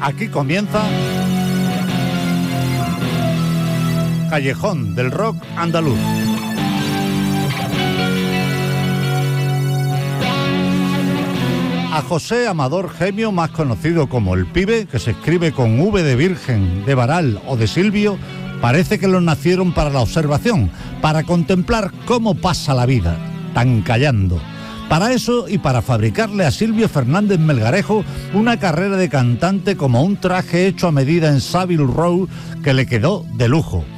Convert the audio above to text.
Aquí comienza Callejón del Rock Andaluz. A José Amador Gemio, más conocido como El Pibe, que se escribe con V de Virgen, de Varal o de Silvio, parece que los nacieron para la observación, para contemplar cómo pasa la vida, tan callando. Para eso y para fabricarle a Silvio Fernández Melgarejo una carrera de cantante como un traje hecho a medida en Savile Row que le quedó de lujo.